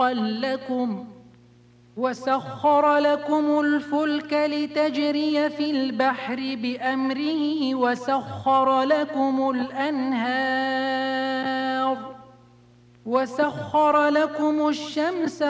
لكم وسخر لكم الفلك لتجري في البحر بأمره وسخر لكم الأنهار وسخر لكم الشمس